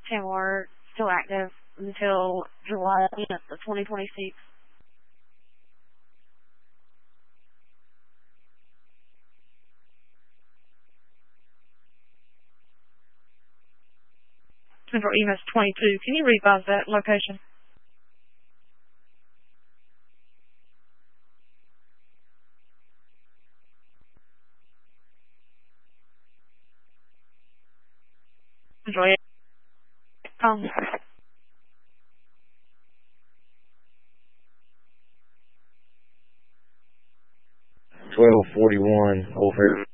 Tamar still active until July 10th of 2026. Central EMS 22. Can you revise that location? Enjoy it. 1241 over.